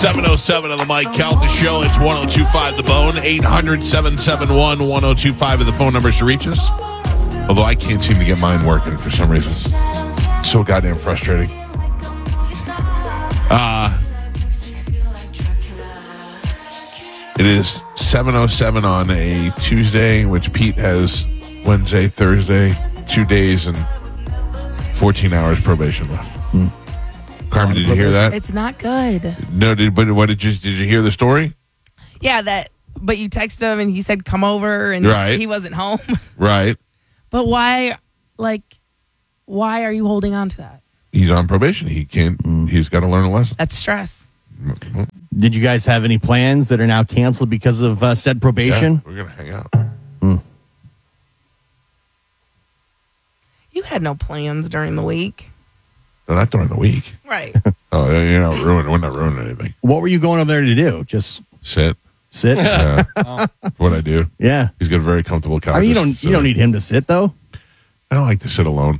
7:07 on the Mike Calta Show. It's 102.5 The Bone. 800-771-1025 are the phone numbers to reach us. Although I can't seem to get mine working for some reason. It's so goddamn frustrating. It is 7:07 on a Tuesday, which Pete has Wednesday, Thursday, 2 days and 14 hours probation left. Carmen, did you hear that? It's not good. No, but what did you hear the story? Yeah, but you texted him and he said come over and he wasn't home. Right. But why are you holding on to that? He's on probation. He can't. He's got to learn a lesson. That's stress. Did you guys have any plans that are now canceled because of said probation? Yeah, we're gonna hang out. You had no plans during the week. No, not during the week. Right. Oh, we're not ruining anything. What were you going over there to do? Just sit. Yeah. What I do. Yeah. He's got a very comfortable couch. You don't need him to sit though. I don't like to sit alone.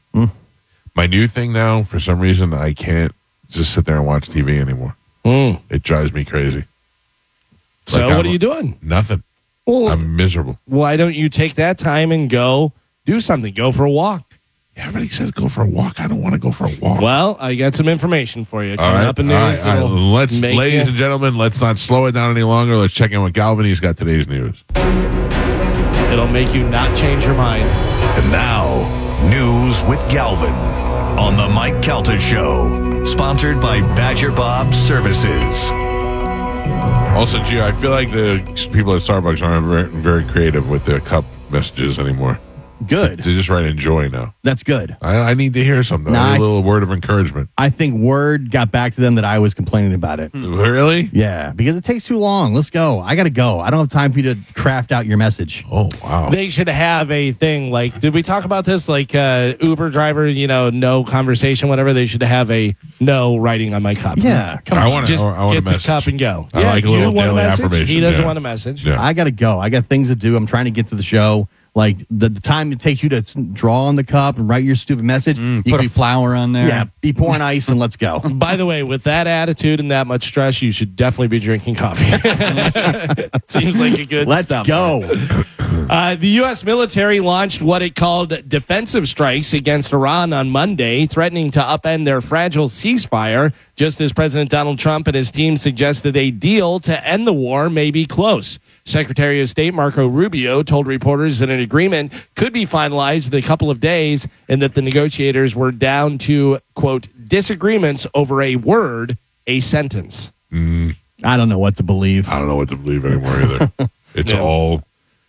My new thing now, for some reason, I can't just sit there and watch TV anymore. It drives me crazy. So what are you doing? Nothing. Well, I'm miserable. Why don't you take that time and go do something? Go for a walk. Everybody says go for a walk. I don't want to go for a walk. Well, I got some information for you. All right. Up in news. Ladies and gentlemen, let's not slow it down any longer. Let's check in with Galvin. He's got today's news. It'll make you not change your mind. And now, news with Galvin on the Mike Calta Show, sponsored by Badger Bob Services. Also, Gio, I feel like the people at Starbucks aren't very, very creative with their cup messages anymore. Good. They just write enjoy now. That's good. I need to hear something. I need a little word of encouragement. I think word got back to them that I was complaining about it. Really? Yeah, because it takes too long. Let's go. I got to go. I don't have time for you to craft out your message. Oh, wow. They should have a thing like, did we talk about this? Like Uber driver, no conversation, whatever. They should have a no writing on my cup. Yeah, come on. I want get a the message. cup and go. I like a little want daily message? affirmation. He doesn't Yeah. want a message. Yeah. I got to go. I got things to do. I'm trying to get to the show. Like the time it takes you to draw on the cup and write your stupid message. You Put a flower on there. Yeah, be pouring ice and let's go. By the way, with that attitude and that much stress, you should definitely be drinking coffee. Seems like a good Let's stuff. go. The U.S. military launched what it called defensive strikes against Iran on Monday, threatening to upend their fragile ceasefire, just as President Donald Trump and his team suggested a deal to end the war may be close. Secretary of State Marco Rubio told reporters that an agreement could be finalized in a couple of days and that the negotiators were down to, quote, disagreements over a word, a sentence. I don't know what to believe. I don't know what to believe anymore either. It's all.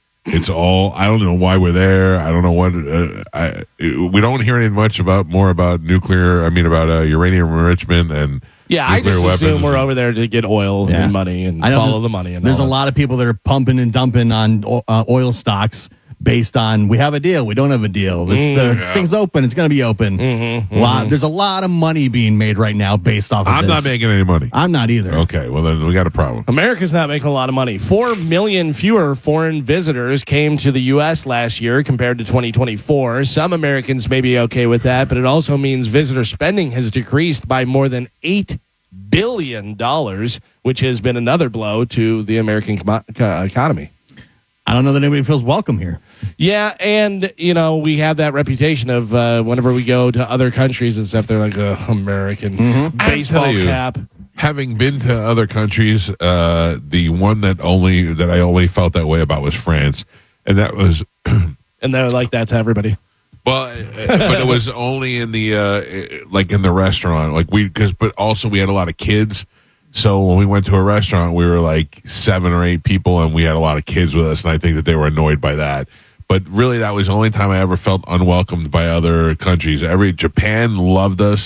I don't know why we're there. I don't know what. We don't hear any much about nuclear. About uranium enrichment and. Yeah, I just assume we're over there to get oil Yeah. and money and I know follow the money. And there's all a that. lot of people that are pumping and dumping on oil stocks based on we have a deal, we don't have a deal. Thing's open, it's going to be open. There's a lot of money being made right now based off of I'm this. not making any money. I'm not either. Okay, well then we got a problem. America's not making a lot of money. 4 million fewer foreign visitors came to the U.S. last year compared to 2024. Some Americans may be okay with that, but it also means visitor spending has decreased by more than $8 billion, which has been another blow to the American economy. I don't know that anybody feels welcome here. Yeah, and, we have that reputation of whenever we go to other countries and stuff, they're like, American baseball cap. Having been to other countries, the one that I only felt that way about was France, and that was, And they're like that to everybody. well, but it was only in the in the restaurant, but also we had a lot of kids. So when we went to a restaurant, we were like 7 or 8 people, and we had a lot of kids with us, and I think that they were annoyed by that. But really, that was the only time I ever felt unwelcomed by other countries. Japan loved us.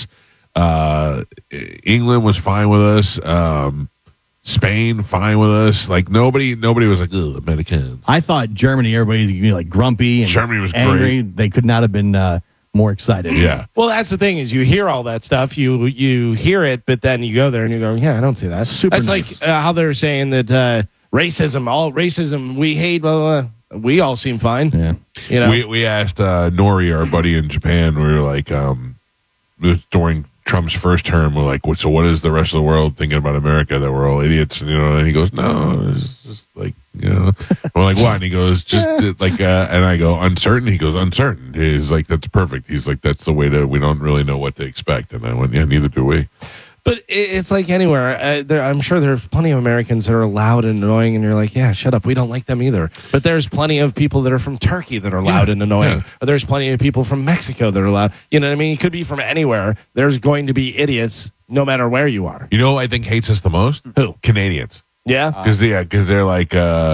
England was fine with us. Spain, fine with us. Like nobody was like, ugh, Americans. I thought Germany, everybody's gonna be like grumpy and Germany was angry. great. They could not have been more excited. Yeah. Well, that's the thing is you hear all that stuff, you hear it, but then you go there and you go, yeah, I don't see that. Super That's nice. like how they're saying that all racism, we hate, blah, blah, blah. We all seem fine. Yeah. We asked Nori, our buddy in Japan, we were like, it was during Trump's first term, we're like, so what is the rest of the world thinking about America? That we're all idiots, and he goes, no, it's just like, we're like, what? And he goes, just like, and I go, uncertain. He goes, uncertain. He's like, that's perfect. He's like, that's the way we don't really know what to expect. And I went, yeah, neither do we. But it's like anywhere. I'm sure there's plenty of Americans that are loud and annoying, and you're like, yeah, shut up. We don't like them either. But there's plenty of people that are from Turkey that are loud and annoying. Or there's plenty of people from Mexico that are loud. You know what I mean? It could be from anywhere. There's going to be idiots no matter where you are. You know who I think hates us the most? Who? Canadians. Yeah? Because they're like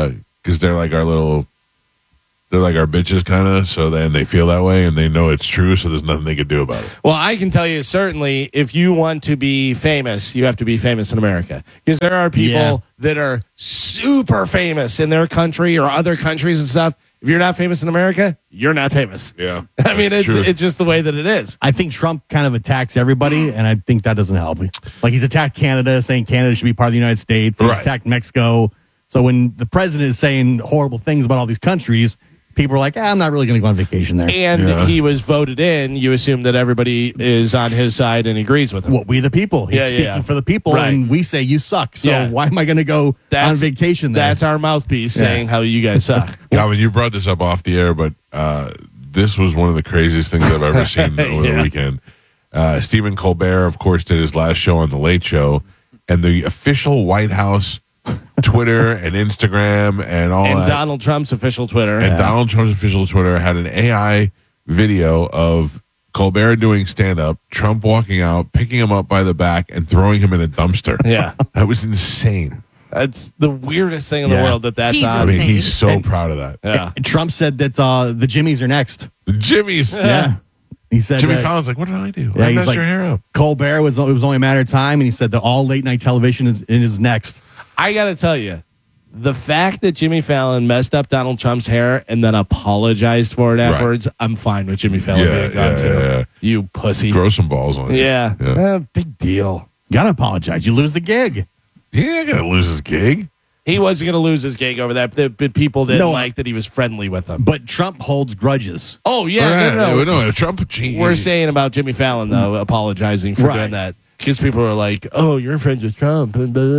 our little... They're like our bitches, kind of. So then they feel that way, and they know it's true. So there's nothing they can do about it. Well, I can tell you certainly, if you want to be famous, you have to be famous in America, because there are people that are super famous in their country or other countries and stuff. If you're not famous in America, you're not famous. Yeah, I mean, it's just the way that it is. I think Trump kind of attacks everybody, and I think that doesn't help. Like, he's attacked Canada, saying Canada should be part of the United States. He's attacked Mexico. So when the president is saying horrible things about all these countries, people are like, I'm not really going to go on vacation there. And he was voted in. You assume that everybody is on his side and agrees with him. Well, we the people. He's speaking for the people, and we say you suck. So why am I going to go on vacation there? That's our mouthpiece saying how you guys suck. Calvin, you brought this up off the air, but this was one of the craziest things I've ever seen over the weekend. Stephen Colbert, of course, did his last show on The Late Show, and the official White House Twitter and Instagram and all that. And Donald Trump's official Twitter. And Donald Trump's official Twitter had an AI video of Colbert doing stand-up, Trump walking out, picking him up by the back, and throwing him in a dumpster. Yeah. That was insane. That's the weirdest thing in the world that's He's on. I mean, he's so proud of that. Yeah. And Trump said that the Jimmys are next. The Jimmys. Yeah. He said Jimmy Fallon's like, what did I do? Yeah, I he's messed like, your hair up. Colbert it was only a matter of time, and he said that all late night television is next. I got to tell you, the fact that Jimmy Fallon messed up Donald Trump's hair and then apologized for it afterwards, I'm fine with Jimmy Fallon being gone too. Yeah. You pussy. Grow some balls on it. Yeah. Big deal. Gotta apologize. You lose the gig. He ain't going to lose his gig. He wasn't going to lose his gig over that, but people didn't like that he was friendly with them. But Trump holds grudges. Oh, yeah. No, Trump. We're saying about Jimmy Fallon, though, apologizing for doing that. Because people are like, oh, you're friends with Trump.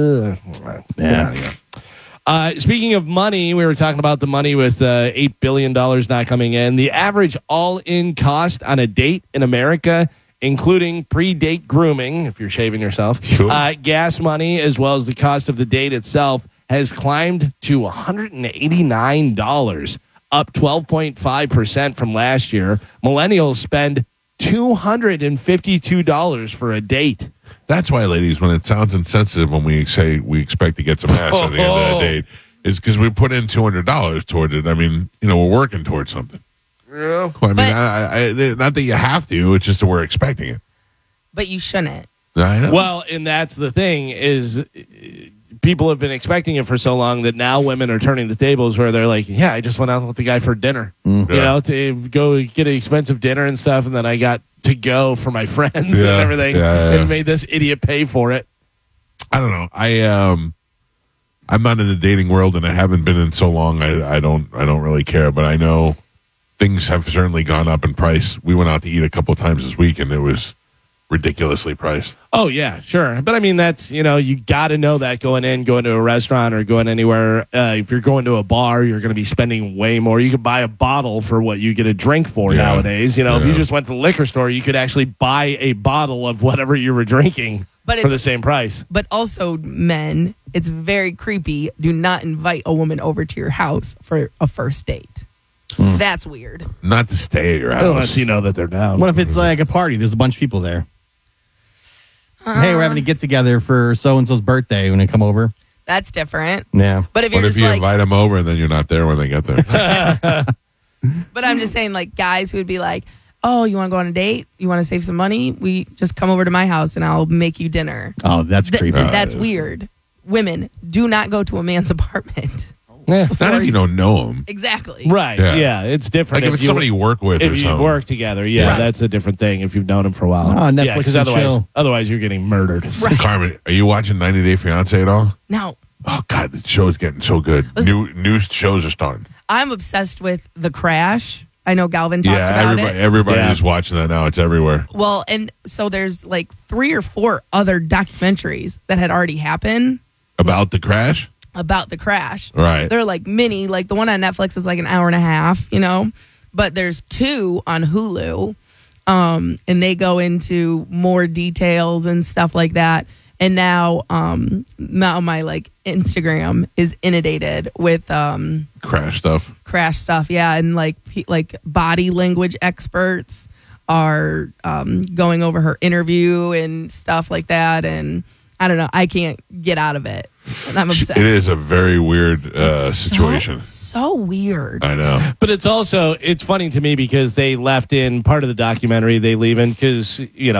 Yeah. Speaking of money, we were talking about the money with $8 billion not coming in. The average all-in cost on a date in America, including pre-date grooming, if you're shaving yourself, gas money, as well as the cost of the date itself, has climbed to $189, up 12.5% from last year. Millennials spend $252 for a date. That's why, ladies, when it sounds insensitive when we say we expect to get some ass at the end of the date, it's because we put in $200 toward it. I mean, we're working towards something. Yeah. Well, I mean, not that you have to. It's just that we're expecting it. But you shouldn't. I know. Well, and that's the thing is people have been expecting it for so long that now women are turning the tables where they're like, yeah, I just went out with the guy for dinner, to go get an expensive dinner and stuff. And then I got to go for my friends and everything and made this idiot pay for it. I don't know. I'm not in the dating world and I haven't been in so long. I don't really care, but I know things have certainly gone up in price. We went out to eat a couple of times this week and it was ridiculously priced. Oh, yeah, sure. But I mean, that's, you got to know that going to a restaurant or going anywhere. If you're going to a bar, you're going to be spending way more. You could buy a bottle for what you get a drink for nowadays. If you just went to the liquor store, you could actually buy a bottle of whatever you were drinking for the same price. But also, men, it's very creepy. Do not invite a woman over to your house for a first date. That's weird. Not to stay at your house. Unless you know that they're down. What if it's like a party? There's a bunch of people there. Hey, we're having a get-together for so-and-so's birthday. When they come over? That's different. Yeah. But if you invite them over and then you're not there when they get there? But I'm just saying, like, guys who would be like, oh, you want to go on a date? You want to save some money? We just come over to my house and I'll make you dinner. Oh, that's creepy. That's weird. Women, do not go to a man's apartment. Yeah. Not if you don't know them. Exactly. Right. Yeah. It's different. Like if it's somebody you work with or something. If you work together, that's a different thing if you've known them for a while. Oh, Netflix because otherwise you're getting murdered. Right. Carmen, are you watching 90 Day Fiancé at all? No. Oh, God, the show's getting so good. New shows are starting. I'm obsessed with The Crash. I know Galvin talked Yeah, about it. everybody Yeah. is watching that now. It's everywhere. Well, and so there's like 3 or 4 other documentaries that had already happened About the crash? about the crash. Right. They're like mini, like the one on Netflix is like an hour and a half, you know, but there's 2 on Hulu. And they go into more details and stuff like that. And now my like Instagram is inundated with Crash stuff. crash stuff. Yeah. And like body language experts are going over her interview and stuff like that. And I don't know. I can't get out of it. And I'm obsessed. It is a very weird situation. So weird. I know. But it's funny to me because they left in part of the documentary, they leave in because,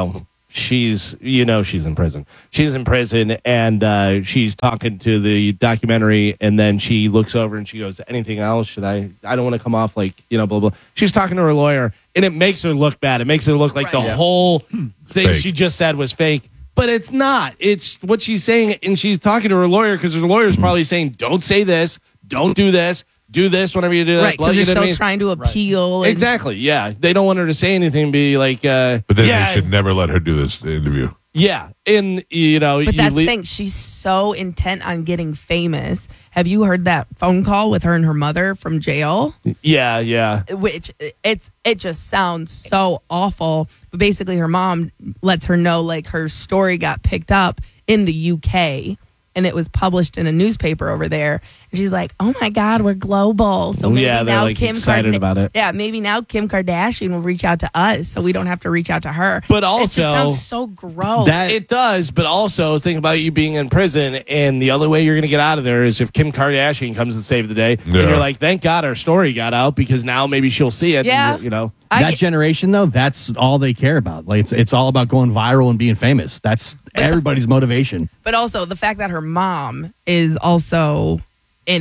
she's in prison. She's in prison and she's talking to the documentary and then she looks over and she goes, anything else? Should I don't want to come off like, blah, blah. She's talking to her lawyer and it makes her look bad. It makes her look like the whole thing Fake. she just said was fake. But it's not. It's what she's saying, and she's talking to her lawyer because her lawyer's probably saying, don't say this, don't do this, do this whenever you do that. Right. Because they're still trying to appeal. and- Exactly, yeah. They don't want her to say anything, be like, But then they should never let her do this interview. yeah. And, But that's the thing. She's so intent on getting famous. Have you heard that phone call with her and her mother from jail? Yeah. Which it just sounds so awful. But basically, her mom lets her know like her story got picked up in the UK and it was published in a newspaper over there. And she's like, "Oh my God, we're global." So maybe Yeah, they're, now like, Kim excited about it. Yeah, maybe now Kim Kardashian will reach out to us, so we don't have to reach out to her. But it also- just sounds so gross. It does, but also think about you being in prison, and the only way you're going to get out of there is if Kim Kardashian comes and save the day. Yeah. And you're like, thank God our story got out because now maybe she'll see it. Yeah. And, That generation, though, that's all they care about. Like it's all about going viral and being famous. That's everybody's motivation. But also the fact that her mom is also in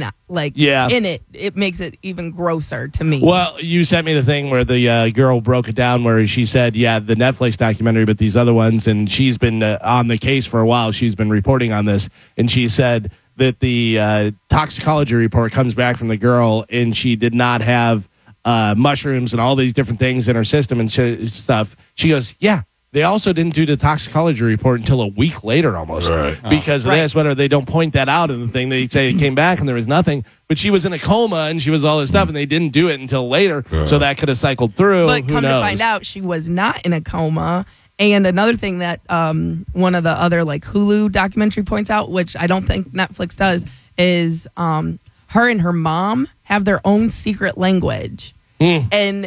it, it makes it even grosser to me. Well, you sent me the thing where the girl broke it down where she said, yeah, the Netflix documentary, but these other ones, and she's been on the case for a while. She's been reporting on this, and she said that the toxicology report comes back from the girl, and she did not have mushrooms and all these different things in her system and stuff. She goes, yeah. They also didn't do the toxicology report until a week later almost because of this. Whether they don't point that out in the thing, they say it came back and there was nothing. But she was in a coma and she was all this stuff and they didn't do it until later. So that could have cycled through. But Who come knows? to find out, she was not in a coma. And another thing that one of the other like Hulu documentary points out, which I don't think Netflix does, is her and her mom have their own secret language. And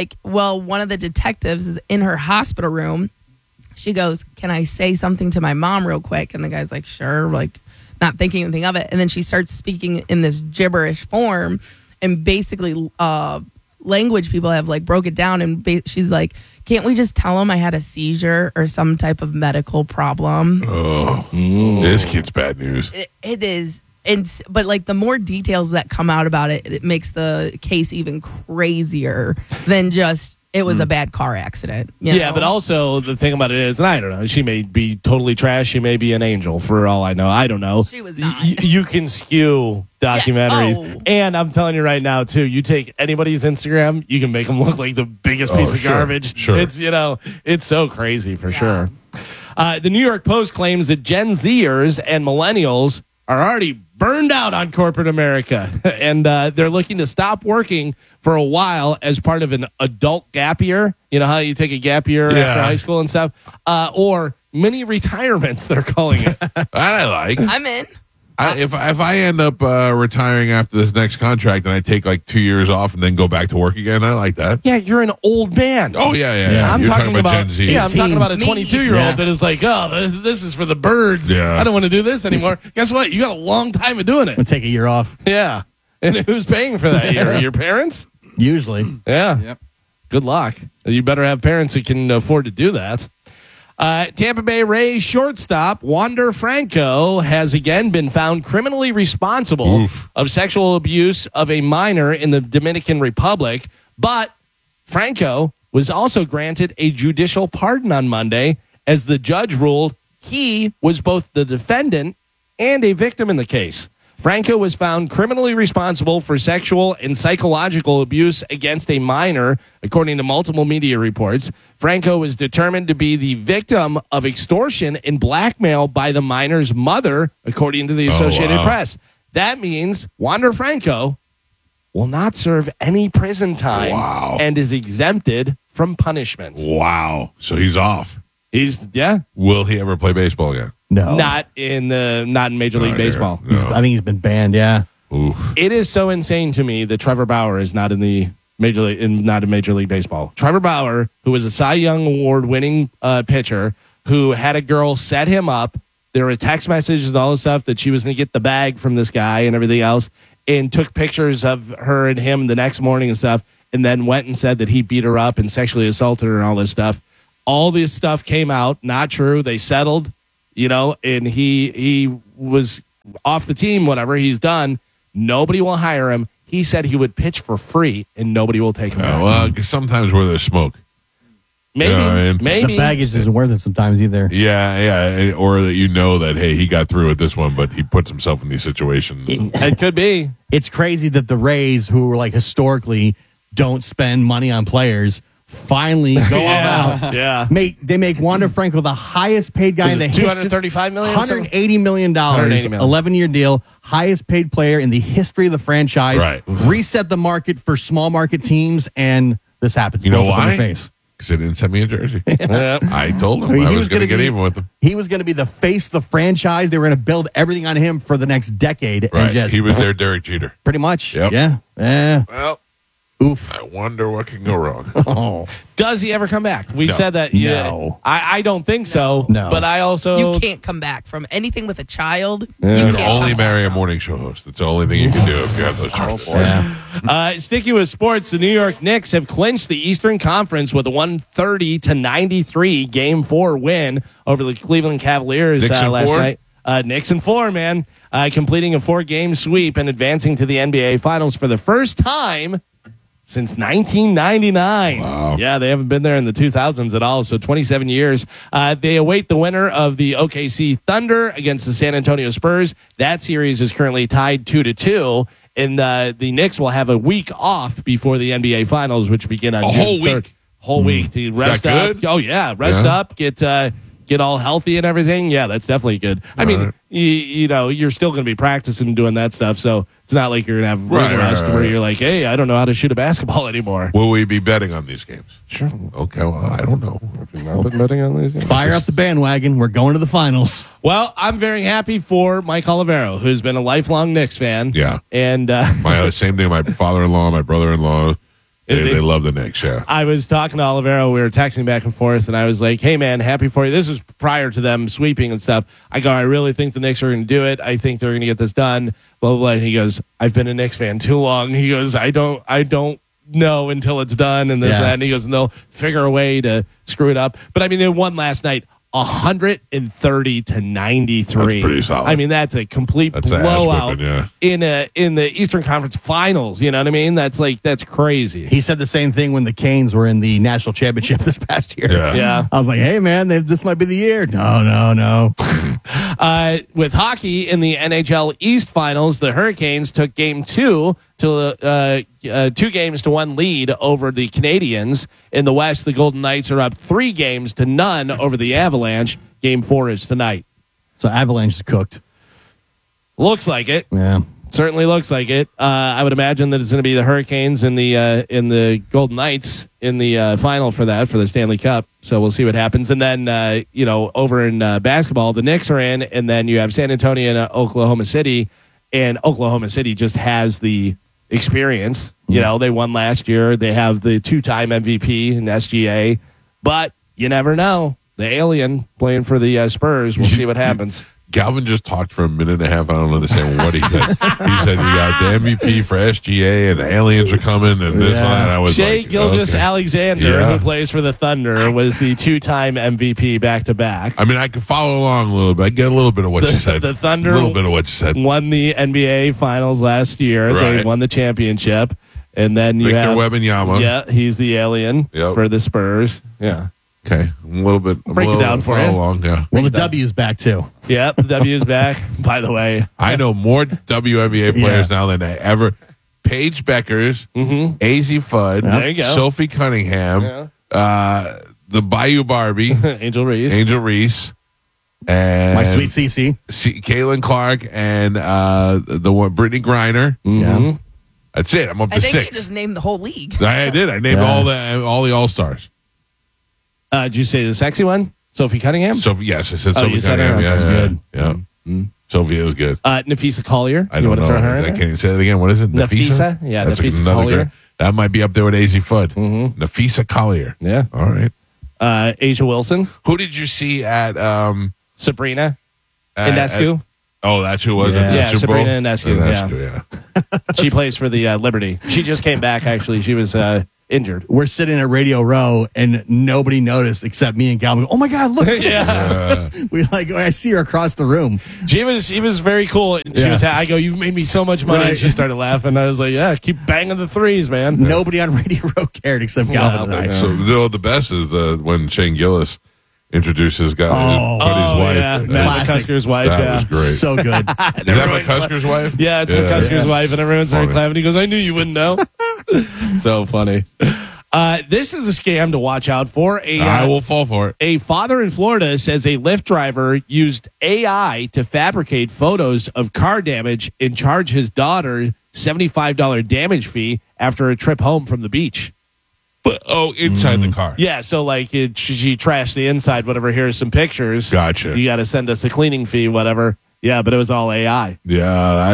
one of the detectives is in her hospital room. She goes, "Can I say something to my mom real quick?" And the guy's like, "Sure," like not thinking anything of it. And then she starts speaking in this gibberish form, and basically language people have like broke it down. And she's like, "Can't we just tell him I had a seizure or some type of medical problem?" Oh, this kid's bad news. It is. But like the more details that come out about it, it makes the case even crazier than just it was a bad car accident. You know? But also the thing about it is, and I don't know, she may be totally trash. She may be an angel for all I know. I don't know. She was not. You can skew documentaries. Yeah. Oh. And I'm telling you right now, too, you take anybody's Instagram, you can make them look like the biggest piece of sure, garbage. sure. It's, it's so crazy for sure. The New York Post claims that Gen Zers and millennials are already burned out on corporate America, and they're looking to stop working for a while as part of an adult gap year. You know how you take a gap year after high school and stuff? Or mini retirements, they're calling it. I like. I'm in. If I end up retiring after this next contract and I take like 2 years off and then go back to work again, I like that. Yeah, you're an old man. Oh yeah. I'm You're talking about Gen Z. Yeah, I'm talking about a 22-year-old Yeah. that is like, oh, this is for the birds. Yeah. I don't want to do this anymore. Guess what? You got a long time of doing it. And take a year off. Yeah. And who's paying for that? Your parents? Usually. Yeah. Yep. Good luck. You better have parents who can afford to do that. Tampa Bay Rays shortstop Wander Franco has again been found criminally responsible of sexual abuse of a minor in the Dominican Republic. But Franco was also granted a judicial pardon on Monday as the judge ruled he was both the defendant and a victim in the case. Franco was found criminally responsible for sexual and psychological abuse against a minor, according to multiple media reports. Franco was determined to be the victim of extortion and blackmail by the minor's mother, according to the Associated Press. That means Wander Franco will not serve any prison time and is exempted from punishment. Wow. So he's off. Yeah. Will he ever play baseball again? No. Not in Major League Baseball. No. I think he's been banned, yeah. Oof. It is so insane to me that Trevor Bauer is not in the not in Major League Baseball. Trevor Bauer, who was a Cy Young Award winning pitcher, who had a girl set him up. There were text messages and all this stuff that she was going to get the bag from this guy and everything else, and took pictures of her and him the next morning and stuff, and then went and said that he beat her up and sexually assaulted her and all this stuff. All this stuff came out, not true. They settled, and he was off the team, whatever. He's done. Nobody will hire him. He said he would pitch for free, and nobody will take him back. Well, sometimes where there's smoke. Maybe, You know what I mean? maybe. The baggage isn't worth it sometimes either. Yeah. Or that hey, he got through with this one, but he puts himself in these situations. It could be. It's crazy that the Rays, who were like historically don't spend money on players, finally go all out. Yeah. They make Wander Franco the highest paid guy in the history. $235 million? $180 million, $180 million. 11-year deal, highest paid player in the history of the franchise. Right. Reset the market for small market teams, and this happens. You know Blows up in why? the face. Because they didn't send me a jersey. Yeah. I told him I mean, I he was going to get even with him. He was going to be the face of the franchise. They were going to build everything on him for the next decade. Right. And just He was their Derek Jeter. pretty much. Yep. Yeah. Well, Oof. I wonder what can go wrong. Oh. Does he ever come back? We No. said that. No. Yeah. I don't think so. No. But I also. You can't come back from anything with a child. You You can can't only come marry a back. morning show host. That's the only thing you can do if you have those children. Yeah. Sticking with sports, the New York Knicks have clinched the Eastern Conference with a 130-93 Game 4 win over the Cleveland Cavaliers Knicks in last 4? night. Knicks in 4, man. Completing a 4-game sweep and advancing to the NBA Finals for the first time since 1999. Wow. Yeah, they haven't been there in the 2000s at all, so 27 years. They await the winner of the OKC Thunder against the San Antonio Spurs. That series is currently tied 2-2, and the Knicks will have a week off before the NBA Finals, which begin on A June whole 3rd. week? Whole week to rest that up. good? Oh, yeah, rest Yeah. up, get all healthy and everything. Yeah, that's definitely good. I mean, right. you're still going to be practicing doing that stuff, so it's not like you're going to have Right, ring right, rust right, where right. you're like, hey, I don't know how to shoot a basketball anymore. Will we be betting on these games? Sure. Okay, well, I don't know. betting on these. Fire up the bandwagon. We're going to the finals. Well, I'm very happy for Mike Olivero, who's been a lifelong Knicks fan. Yeah. And Same thing, my father-in-law, my brother-in-law, Is he? they love the Knicks, yeah. I was talking to Olivero. We were texting back and forth, and I was like, hey, man, happy for you. This was prior to them sweeping and stuff. I go, I really think the Knicks are going to do it. I think they're going to get this done, blah, blah, blah. And he goes, I've been a Knicks fan too long. He goes, I don't know until it's done and this and that. And he goes, and they'll figure a way to screw it up. But, I mean, they won last night 130-93. That's pretty solid. I mean, that's a complete That's a ass blowout whooping, yeah. in the Eastern Conference Finals. You know what I mean? That's crazy. He said the same thing when the Canes were in the national championship this past year. Yeah. Yeah. I was like, hey, man, this might be the year. No. With hockey in the NHL East Finals, the Hurricanes took Game 2 to 2-1 lead over the Canadiens. In the West, the Golden Knights are up 3-0 over the Avalanche. Game 4 is tonight. So Avalanche is cooked. Looks like it. Yeah. Certainly looks like it. I would imagine that it's going to be the Hurricanes and the Golden Knights in the final for the Stanley Cup. So we'll see what happens. And then over in basketball, the Knicks are in, and then you have San Antonio and Oklahoma City, and Oklahoma City just has the experience. You know, they won last year. They have the 2-time MVP in SGA, but you never know. The alien playing for the Spurs. We'll see what happens. Galvin just talked for a minute and a half. I don't understand what he said. He said he got the MVP for SGA and the aliens are coming and this one. And I was Shai like, Gilgeous-Alexander, Yeah. who plays for the Thunder, was the 2-time MVP back-to-back. I mean, I could follow along a little bit. I get a little bit of what you said. The Thunder A little bit of what you said. Won the NBA Finals last year. They Right. won the championship. And then you Victor have Wembanyama. Yeah, he's the alien Yep. for the Spurs. Yeah. Okay, a little bit. Break it down for you. Long, yeah. Well, the W's back too. Yep, the W's back. By the way, I know more WNBA players now than I ever. Paige Beckers, AZ Fudd, There you go. Sophie Cunningham, the Bayou Barbie, Angel Reese. and My sweet CC. Caitlin Clark, and the one Brittany Griner. Yeah. That's it. I'm up I to think 6. you just named the whole league. I did. I named all the All-Stars. Did you say the sexy one? Sophie Cunningham? So yes, I said Oh, Sophie you said Cunningham. her. Yeah, That's yeah, good. yeah. Sophie is good. Nafisa Collier. I You don't want know. to throw her in I there? can't say it again. What is it? Nafisa? Yeah, That's Nafisa another Collier. great- That might be up there with AZ Fudd. Nafisa Collier. Yeah. All right. Asia Wilson. Who did you see at Sabrina at- Indescu. Oh, that's who it was Yeah. at the Yeah, Super Bowl? Sabrina Ionescu, Yeah. She plays for the Liberty. She just came back, actually. She was injured. We're sitting at Radio Row and nobody noticed except me and Galvin. Oh my God, look. Yeah. We I see her across the room. She was very cool. She Yeah. was. I go, you've made me so much money. Right. And she started laughing. I was like, yeah, keep banging the threes, man. Nobody on Radio Row cared except Galvin and I. So the best is when Shane Gillis introduced his guy, Oh. buddy's wife. Yeah, That- Matt Classic. McCusker's wife. That yeah. was great. So good. Is that McCusker's wife? Yeah, it's McCusker's wife, and everyone's very Funny. clapping. He goes, I knew you wouldn't know. So funny. This is a scam to watch out for. I will fall for it. A father in Florida says a Lyft driver used AI to fabricate photos of car damage and charge his daughter $75 damage fee after a trip home from the beach. But inside the car. Yeah, so like she trashed the inside, whatever. Here's some pictures. Gotcha. You got to send us a cleaning fee, whatever. Yeah, but it was all AI. Yeah,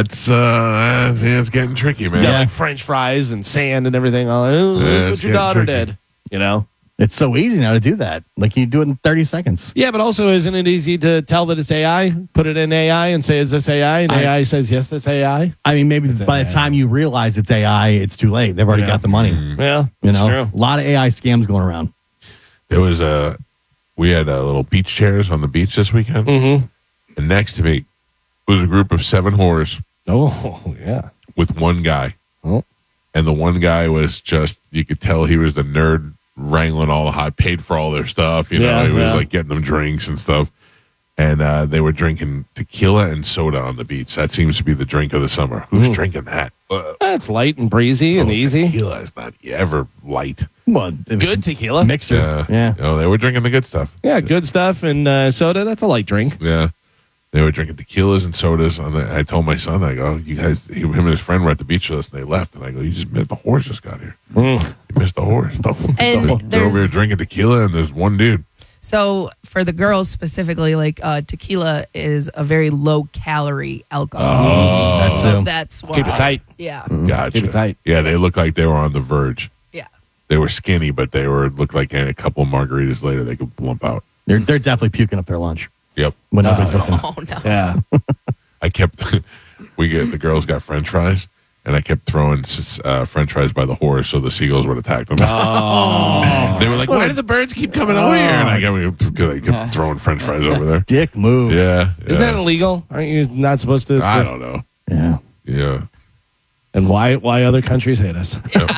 it's getting tricky, man. Yeah, like French fries and sand and everything. All look it's what your getting daughter tricky. did. You know. It's so easy now to do that. Like you do it in 30 seconds. Yeah, but also isn't it easy to tell that it's AI? Put it in AI and say, "Is this AI?" And AI says, "Yes, it's AI." I mean, maybe by the time you realize it's AI, it's too late. They've already got the money. Yeah, You it's know, true. a lot of AI scams going around. There was we had little beach chairs on the beach this weekend, and next to me was a group of 7 whores Oh, yeah. with one guy, Oh. and the one guy was just, you could tell he was the nerd wrangling all the hot, paid for all their stuff. You know, Yeah, he was yeah. like getting them drinks and stuff. And they were drinking tequila and soda on the beach. That seems to be the drink of the summer. Who's drinking that? That's light and breezy and easy. Tequila is not ever light. Well, Good tequila. mixer. Yeah. No, they were drinking the good stuff. Yeah, good stuff. And soda, that's a light drink. Yeah. They were drinking tequilas and sodas. I told my son, I go, you guys, him and his friend were at the beach with us, and they left. And I go, you just missed the horse just got here. You missed the horse. And They're over here there's drinking tequila, and there's one dude. so for the girls specifically, like tequila is a very low calorie alcohol. That's So it. that's why. Keep it tight. Yeah. Gotcha. Keep it tight. Yeah, they looked like they were on the verge. Yeah. They were skinny, but they looked like a couple margaritas later they could lump out. They're definitely puking up their lunch Yep. when nobody's looking. Oh no. Yeah. I kept the girls got French fries, and I kept throwing French fries by the horse so the seagulls would attack them. They were like, "Why do the birds keep coming over here?" And I kept throwing French fries over there. Dick move. Yeah, Is that illegal? Aren't you not supposed to? I don't know. Yeah. Yeah, And why other countries hate us?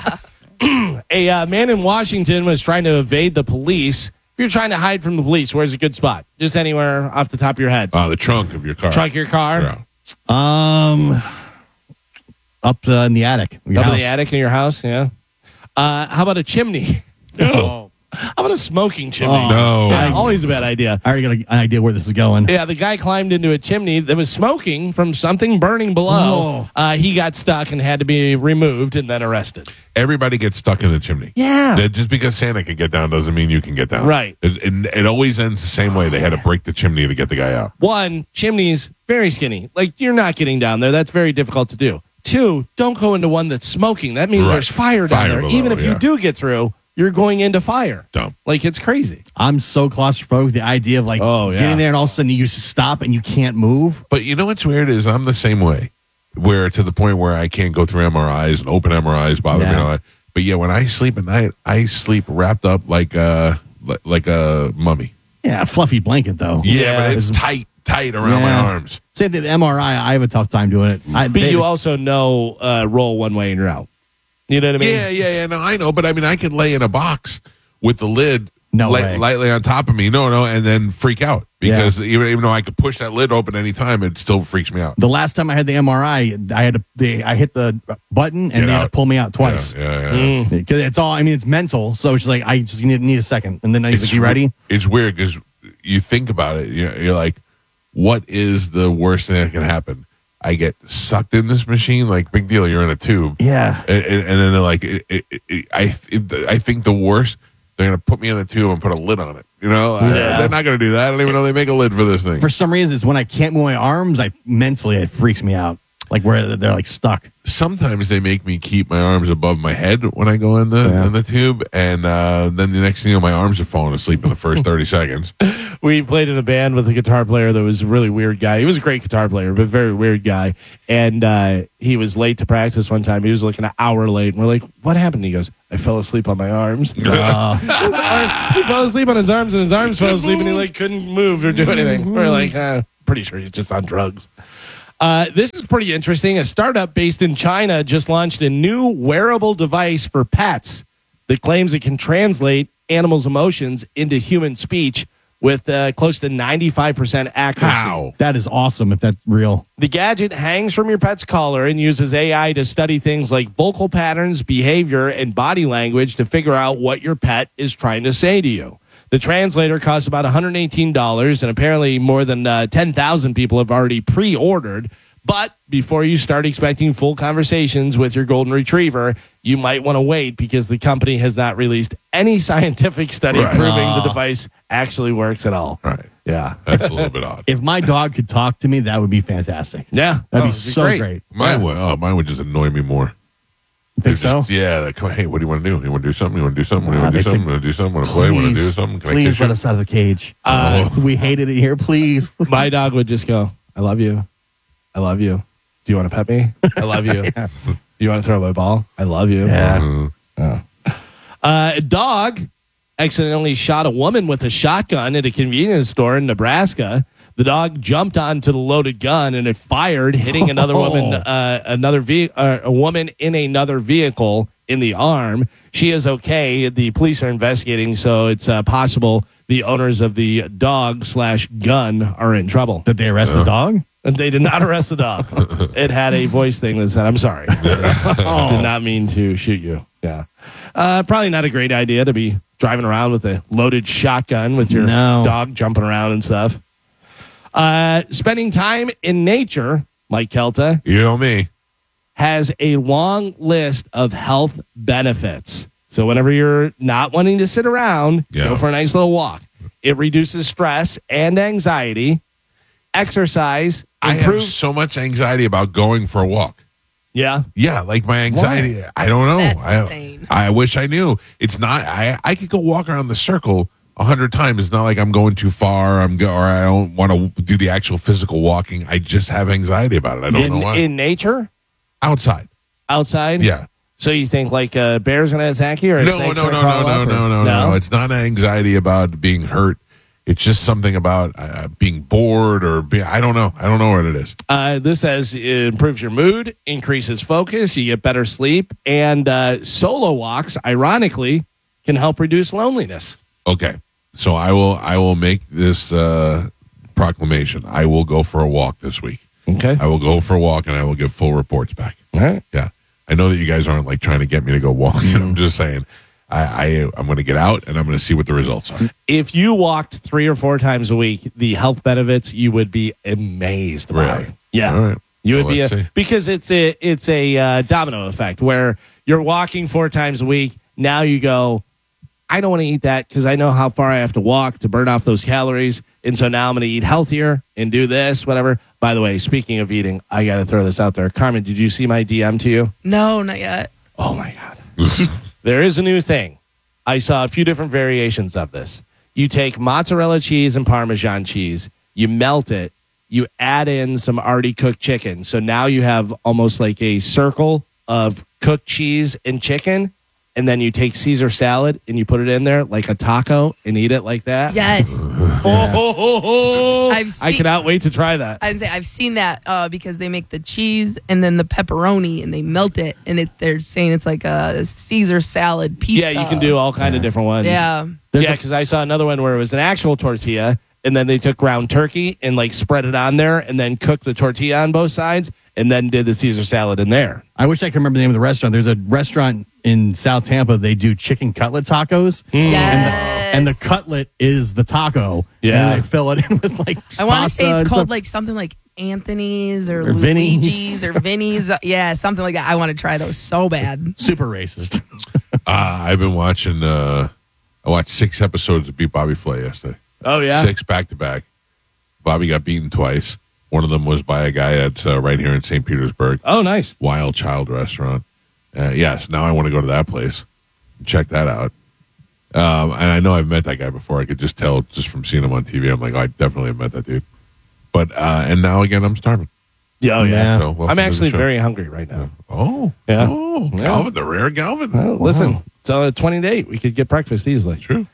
A man in Washington was trying to evade the police. If you're trying to hide from the police, where's a good spot? Just anywhere off the top of your head. the trunk of your car. Trunk of your car? Yeah. Up in the attic. Your Up in house. the attic in your house? Yeah. How about a chimney? No. How about a smoking chimney? Oh. No. Yeah, always a bad idea. I already got an idea where this is going. Yeah, the guy climbed into a chimney that was smoking from something burning below. He got stuck and had to be removed and then arrested. Everybody gets stuck in the chimney. Yeah. Just because Santa can get down doesn't mean you can get down. Right. It always ends the same way. They had to break the chimney to get the guy out. One, chimneys, very skinny. Like, you're not getting down there. That's very difficult to do. Two, don't go into one that's smoking. That means Right. there's fire down Fire there. below, Even if yeah. you do get through, you're going into fire. Dumb. Like, it's crazy. I'm so claustrophobic. The idea of Oh, yeah. getting there and all of a sudden you just stop and you can't move. But you know what's weird is I'm the same way, where to the point where I can't go through MRIs and open MRIs bother me Yeah. a lot. But yeah, when I sleep at night, I sleep wrapped up like a mummy. Yeah, a fluffy blanket though. Yeah, but it's tight around my Yeah. arms. Same thing. The MRI, I have a tough time doing it. But you also know roll one way and you're out. You know what I mean? Yeah. No, I know, but I mean, I could lay in a box with the lid No way. lightly on top of me. No, and then freak out because even though I could push that lid open any time, it still freaks me out. The last time I had the MRI, I hit the button and they had to pull me out twice. Yeah. Because it's all, I mean, it's mental. So she's like, I just need a second. And then he's like, you ready? It's weird because you think about it. You're like, what is the worst thing that can happen? I get sucked in this machine, like big deal. You're in a tube. Yeah. And then they're like, I think the worst, they're going to put me in the tube and put a lid on it. You know, they're not going to do that. I don't even know they make a lid for this thing. For some reason, it's when I can't move my arms, mentally, it freaks me out. Like where they're like stuck. Sometimes they make me keep my arms above my head when I go in the tube, and then the next thing you know, my arms are falling asleep in the first 30 seconds. We played in a band with a guitar player that was a really weird guy. He was a great guitar player, but very weird guy. And he was late to practice one time. He was like an hour late. And we're like, what happened? He goes, I fell asleep on my arms. He fell asleep on his arms, and his arms fell asleep, and he like couldn't move or do anything. We're like, pretty sure he's just on drugs. This is pretty interesting. A startup based in China just launched a new wearable device for pets that claims it can translate animals' emotions into human speech with close to 95% accuracy. How? That is awesome if that's real. The gadget hangs from your pet's collar and uses AI to study things like vocal patterns, behavior, and body language to figure out what your pet is trying to say to you. The translator costs about $118, and apparently more than 10,000 people have already pre-ordered. But before you start expecting full conversations with your golden retriever, you might want to wait because the company has not released any scientific study proving the device actually works at all. Right. Yeah. That's a little bit odd. If my dog could talk to me, that would be fantastic. Yeah. That'd be so great. Mine would just annoy me more. Think so? Yeah. Like, hey, what do you want to do? You want to do something? You want to do something? You want to do they something? You want to do something? Want to play? Want to do something? Can I Please kiss let you? us out of the cage. We hated it here. Please. My dog would just go, I love you. I love you. Do you want to pet me? I love you. Do you want to throw my ball? I love you. Yeah. A dog accidentally shot a woman with a shotgun at a convenience store in Nebraska. The dog jumped onto the loaded gun and it fired, hitting another woman, a woman in another vehicle in the arm. She is okay. The police are investigating, so it's possible the owners of the dog/gun are in trouble. Did they arrest the dog? And they did not arrest the dog. It had a voice thing that said, I'm sorry. Did not mean to shoot you. Yeah. Probably not a great idea to be driving around with a loaded shotgun with your dog jumping around and stuff. Spending time in nature, Mike Kelta, You know me. has a long list of health benefits. So whenever you're not wanting to sit around, go for a nice little walk. It reduces stress and anxiety. Exercise. I have so much anxiety about going for a walk. Yeah. Yeah, like my anxiety. I don't know. That's insane. I wish I knew. It's not. I could go walk around the circle 100 times. It's not like I'm going too far. Or I don't want to do the actual physical walking. I just have anxiety about it. I don't know why. In nature? Outside. Yeah. So you think like a bear's going to attack you? Or No. It's not anxiety about being hurt. It's just something about being bored I don't know. I don't know what it is. This says it improves your mood, increases focus, you get better sleep, and solo walks, ironically, can help reduce loneliness. Okay. So I will make this proclamation. I will go for a walk this week. Okay. I will go for a walk and I will give full reports back. All right. Yeah. I know that you guys aren't like trying to get me to go walking. I'm just saying I'm going to get out and I'm going to see what the results are. If you walked 3 or 4 times a week, the health benefits, you would be amazed by. Really? Yeah. All right. You would Well, let's see. because it's a domino effect where you're walking 4 times a week. Now you go, I don't want to eat that because I know how far I have to walk to burn off those calories. And so now I'm going to eat healthier and do this, whatever. By the way, speaking of eating, I got to throw this out there. Carmen, did you see my DM to you? No, not yet. Oh, my God. There is a new thing. I saw a few different variations of this. You take mozzarella cheese and Parmesan cheese, you melt it, you add in some already cooked chicken. So now you have almost like a circle of cooked cheese and chicken, and then you take Caesar salad and you put it in there like a taco and eat it like that. Yes. I seen- cannot wait to try that. I've seen that because they make the cheese and then the pepperoni and they melt it and they're saying it's like a Caesar salad pizza. Yeah, you can do all kind of different ones. Yeah. Yeah, because I saw another one where it was an actual tortilla, and then they took ground turkey and like spread it on there, and then cooked the tortilla on both sides, and then did the Caesar salad in there. I wish I could remember the name of the restaurant. There's a restaurant in South Tampa. They do chicken cutlet tacos. Yes. And the cutlet is the taco. Yeah. And they fill it in with like I want to pasta say and it's called stuff. like something like Anthony's or Vinny's. Luigi's or Vinny's. Yeah, something like that. I want to try those so bad. super racist. I've been watching. I watched 6 episodes of Beat Bobby Flay yesterday. Oh, yeah? 6 back to back. Bobby got beaten twice. One of them was by a guy at right here in St. Petersburg. Oh, nice. Wild Child restaurant. Yes, now I want to go to that place. Check that out. And I know I've met that guy before. I could just tell just from seeing him on TV. I'm like, I definitely have met that dude. But and now again, I'm starving. Yeah, yeah. So, welcome I'm to the actually show. very hungry right now. Oh, Yeah. Oh, Yeah. Galvin, the rare Galvin. Well, listen, it's a 20 date. We could get breakfast easily. True.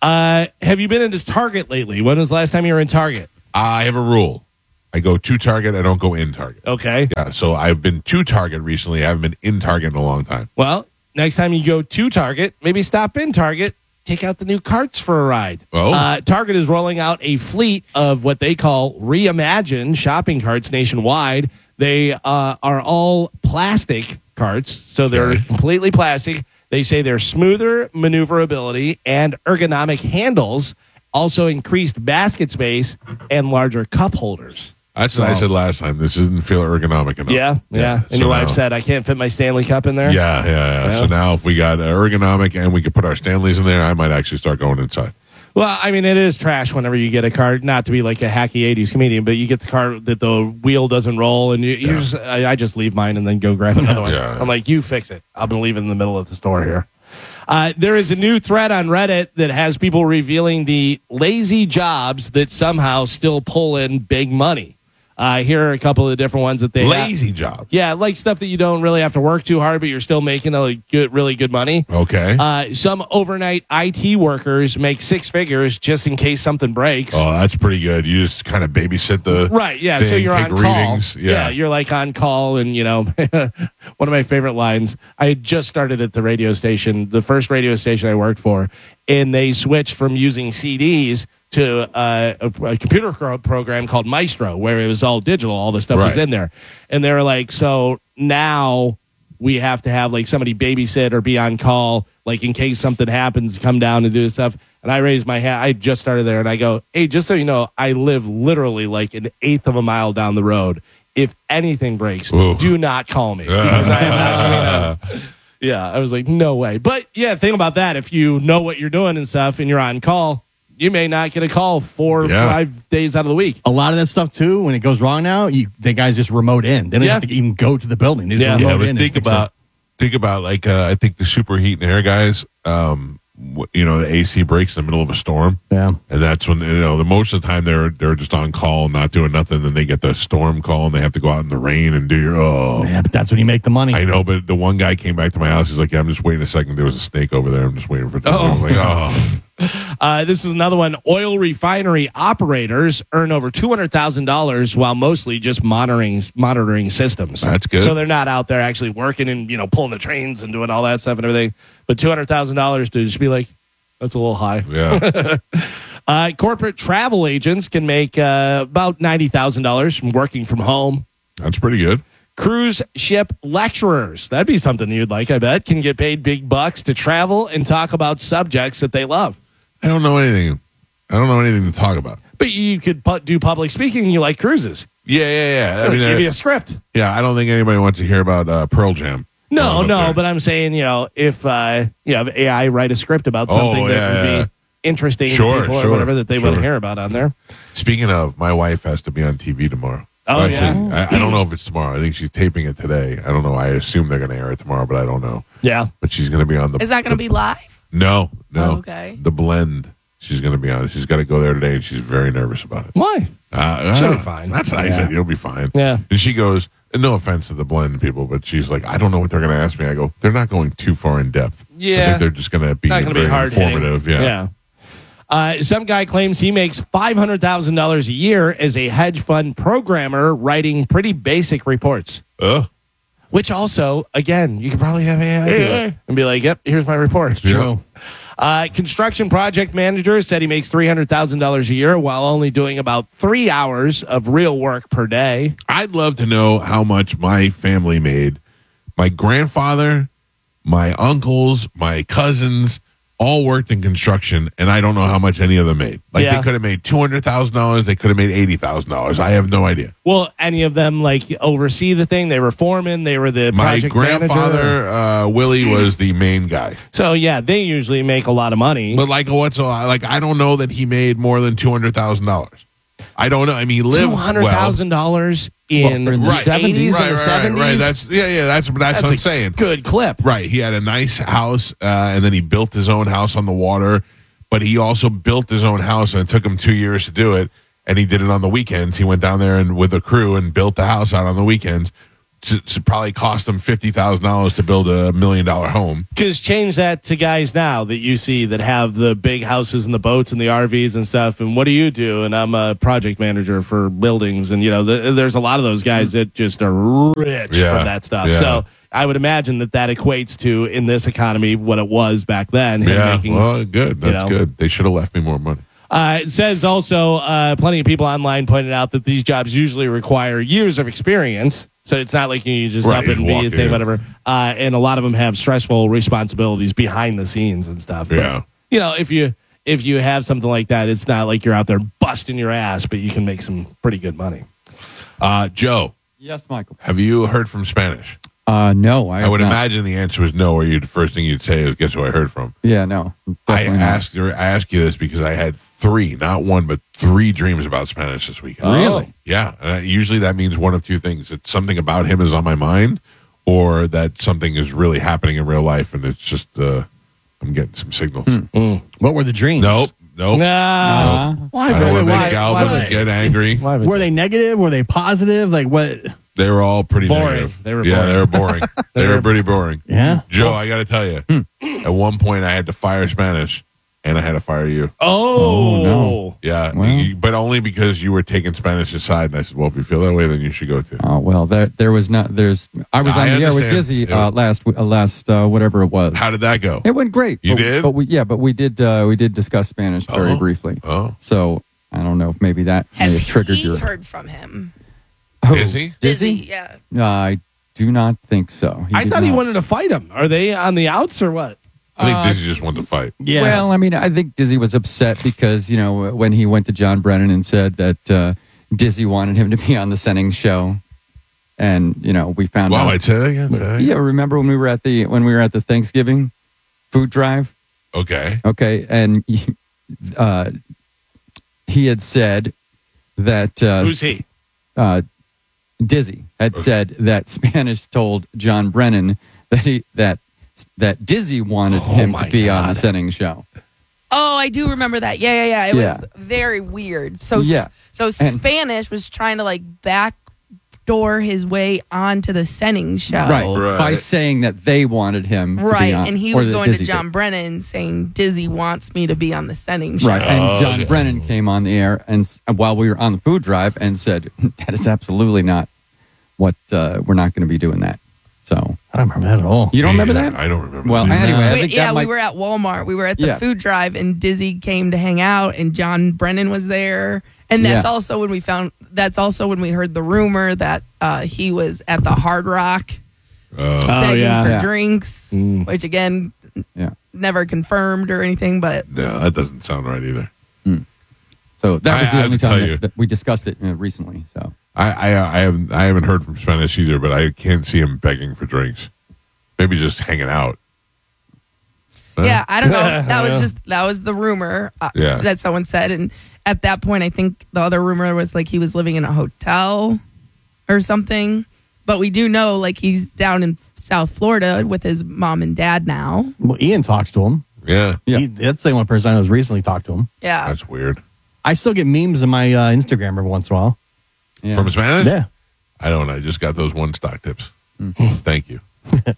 Have you been into Target lately? When was the last time you were in Target? I have a rule. I go to Target. I don't go in Target. Okay. Yeah, so I've been to Target recently. I haven't been in Target in a long time. Well, next time you go to Target, maybe stop in Target, take out the new carts for a ride. Oh. Target is rolling out a fleet of what they call reimagined shopping carts nationwide. They are all plastic carts, so they're Okay. completely plastic. They say they're smoother maneuverability and ergonomic handles, also increased basket space and larger cup holders. That's what I said last time. This didn't feel ergonomic enough. Yeah. And So your wife now- said, I can't fit my Stanley Cup in there? Yeah. Yeah. So now if we got ergonomic and we could put our Stanleys in there, I might actually start going inside. Well, I mean, it is trash whenever you get a car, not to be like a hacky 80s comedian, but you get the car that the wheel doesn't roll, and I just leave mine and then go grab another one. Yeah. I'm like, you fix it. I'll leave it in the middle of the store here. There is a new thread on Reddit that has people revealing the lazy jobs that somehow still pull in big money. Here are a couple of the different ones that they have. Lazy job. Yeah, like stuff that you don't really have to work too hard, but you're still making really good money. Okay. Some overnight IT workers make 6 figures just in case something breaks. Oh, that's pretty good. You just kind of babysit the Right, yeah. thing, So you're take on readings. call. Yeah. You're like on call, and one of my favorite lines. I had just started at the radio station, the first radio station I worked for, and they switched from using CDs to a computer program called Maestro, where it was all digital, all the stuff was Right. in there, and they were like, so now we have to have like somebody babysit or be on call, like in case something happens, come down and do stuff. And I raised my hand. I just started there, and I go, hey, just so you know, I live literally like an eighth of a mile down the road. If anything breaks, Ooh. do not call me because I am not coming out. Yeah, I was like, no way. But yeah, think about that. If you know what you're doing and stuff, and you're on call, you may not get a call 4 or 5 days out of the week. A lot of that stuff too, when it goes wrong now, the guys just remote in. They don't Yeah. have to even go to the building. They just Yeah. remote Yeah, in. but and think fix about like I think the superheat and air guys. The AC breaks in the middle of a storm. it. Yeah. And that's when the most of the time they're just on call, not doing nothing. Then they get the storm call and they have to go out in the rain and do Yeah, but that's when you make the money. I know, but the one guy came back to my house. He's like, "Yeah, I'm just waiting a second. There was a snake over there. I'm just waiting for it." I'm like, "Oh, This is another one. Oil refinery operators earn over $200,000 while mostly just monitoring systems. That's good. So they're not out there actually working and pulling the trains and doing all that stuff and everything. But $200,000 to just be like, that's a little high. yeah." Corporate travel agents can make about $90,000 from working from home. That's pretty good. Cruise ship lecturers, that'd be something you'd like, I bet, can get paid big bucks to travel and talk about subjects that they love. I don't know anything. I don't know anything to talk about. But you could do public speaking. You like cruises. Yeah. I mean, Give you a script. yeah. I don't think anybody wants to hear about Pearl Jam. No, up there. but I'm saying, if you have AI write a script about something that would be interesting to people or whatever that they want to hear about on there. Speaking of, my wife has to be on TV tomorrow. Oh, Actually, I don't know if it's tomorrow. I think she's taping it today. I don't know. I assume they're going to air it tomorrow, but I don't know. Yeah. But she's going to be on the. Is that going to be live? No. Oh, okay. The Blend. She's going to be on it. She's got to go there today, and she's very nervous about it. Why? She'll be fine. That's what I said. You'll be fine. Yeah. And she goes, and no offense to the Blend people, but she's like, I don't know what they're going to ask me. I go, they're not going too far in depth. Yeah. I think they're just going to be Not going to be very hard informative. Yeah. Some guy claims he makes $500,000 a year as a hedge fund programmer writing pretty basic reports. Which also, again, you could probably have AI do it and be like, yep, here's my report. True. Construction project manager said he makes $300,000 a year while only doing about 3 hours of real work per day. I'd love to know how much my family made. My grandfather, my uncles, my cousins all worked in construction, and I don't know how much any of them made. Like, they could have made $200,000. They could have made $80,000. I have no idea. Well, any of them, like, oversee the thing? They were foreman. They were the My project grandfather, Willie, was the main guy. So, yeah, they usually make a lot of money. But, I don't know that he made more than $200,000. I don't know. I mean, he lived $200,000 in the 80s and the 70s? Right. That's what I'm saying. Good clip. Right. He had a nice house, and then he built his own house on the water. But he also built his own house, and it took him 2 years to do it. And he did it on the weekends. He went down there and with a crew and built the house out on the weekends. To probably cost him $50,000 to build $1 million home. Because change that to guys now that you see that have the big houses and the boats and the RVs and stuff. And what do you do? And I'm a project manager for buildings. And, there's a lot of those guys that just are rich from that stuff. Yeah. So I would imagine that equates to, in this economy, what it was back then. Well, good. That's good. They should have left me more money. It says also plenty of people online pointed out that these jobs usually require years of experience. So it's not like you just up and be a thing, whatever. And a lot of them have stressful responsibilities behind the scenes and stuff. But, if you have something like that, it's not like you're out there busting your ass, but you can make some pretty good money. Joe. Yes, Michael. Have you heard from Spanish? No, I would imagine the answer was no, or the first thing you'd say is, guess who I heard from? Yeah, no. I asked you this because I had 3, not 1, but 3 dreams about Spanish this weekend. Really? Yeah. Usually that means one of 2 things. It's something about him is on my mind, or that something is really happening in real life, and it's just I'm getting some signals. What were the dreams? Nope. Nah. Why? I don't want to Why? make Galvin get angry. Were they negative? Were they positive? Like what? They were all pretty Boring. negative. They were boring. They were pretty boring. Yeah. Joe, I got to tell you, at one point I had to fire Spanish, and I had to fire you. Oh, no. Yeah, Well. but only because you were taking Spanish's side, and I said, well, if you feel that way, then you should go too. Oh, well, there was not, I was I on the air with understand. Dizzy Yeah. last whatever it was. How did that go? It went great. You but, did? But we did discuss Spanish very briefly. Oh. So I don't know if maybe that may Has have triggered he your. heard from him? Who? Dizzy? Dizzy? Yeah. I do not think so. I did thought he not. wanted to fight him. Are they on the outs or what? I think Dizzy just wanted to fight. Yeah. Well, I mean, I think Dizzy was upset because, when he went to John Brennan and said that Dizzy wanted him to be on the Senning show. And, we found Wow, out. I'd say that again. Say that again. Yeah, remember when we were at the Thanksgiving food drive? Okay. Okay, and he had said that Who's he? Dizzy had said that Spanish told John Brennan that Dizzy wanted him to be on the Senning show. Oh, I do remember that. Yeah. It Yeah. was very weird. So Yeah. so Spanish was trying to backdoor his way onto the Senning show. Right. By saying that they wanted him to be Right, on, and he or was that going Dizzy to John did. Brennan saying, Dizzy wants me to be on the Senning show. Right, and John okay. Brennan came on the air and while we were on the food drive and said that is absolutely not what we're not going to be doing that. So I don't remember that at all. you don't remember that? I don't remember. Well, that. anyway, I think that we might, were at Walmart. We were at the Yeah. food drive, and Dizzy came to hang out, and John Brennan was there. And that's Yeah. also when we heard the rumor that he was at the Hard Rock begging for Yeah. drinks, which again, Yeah. never confirmed or anything. But No, that doesn't sound right either. So that was I the have only to tell time you. that we discussed it recently. So I haven't heard from Spanish either, but I can't see him begging for drinks. Maybe just hanging out. yeah, I don't know. That was the rumor Yeah. that someone said, and at that point, I think the other rumor was he was living in a hotel or something. But we do know he's down in South Florida with his mom and dad now. Well, Ian talks to him. Yeah, Yeah. That's the only person I know who's recently talked to him. Yeah, that's weird. I still get memes in my Instagram every once in a while. yeah. From Spanish? Yeah. I don't. I just got those one stock tips. Thank you.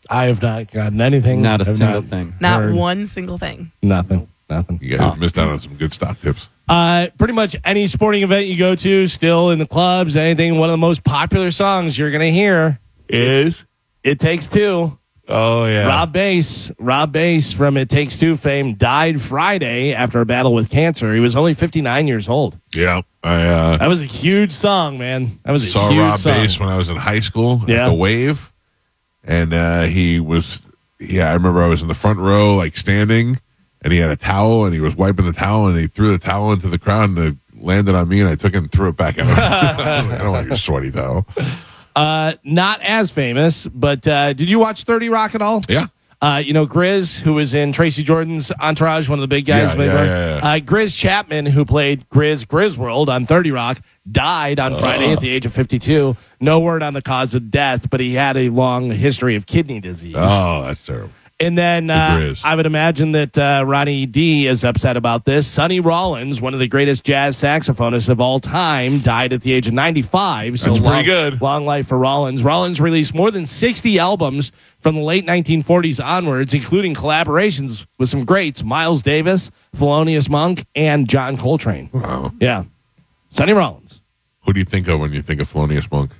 I have not gotten anything. Not a Have single thing. Not heard one single thing. Nothing. You guys missed out on some good stock tips. Pretty much any sporting event you go to, still in the clubs, anything, one of the most popular songs you're going to hear is It Takes Two. Oh, yeah. Rob Bass from It Takes Two fame died Friday after a battle with cancer. He was only 59 years old. Yeah. That was a huge song, man. That was a saw huge Rob song. Bass when I was in high school Yeah. at the Wave. And he was, I remember I was in the front row, like standing, and he had a towel, and he was wiping the towel, and he threw the towel into the crowd, and it landed on me, and I took it and threw it back at him. I don't want your sweaty towel. Not as famous, but did you watch 30 Rock at all? Yeah. Grizz, who was in Tracy Jordan's Entourage, one of the big guys. Yeah. Grizz Chapman, who played Grizworld on 30 Rock, died on Friday at the age of 52. No word on the cause of death, but he had a long history of kidney disease. Oh, that's terrible. And then I would imagine that Ronnie D is upset about this. Sonny Rollins, one of the greatest jazz saxophonists of all time, died at the age of 95. So That's pretty good. Long life for Rollins. Rollins released more than 60 albums from the late 1940s onwards, including collaborations with some greats, Miles Davis, Thelonious Monk, and John Coltrane. Wow. Yeah. Sonny Rollins. Who do you think of when you think of Thelonious Monk?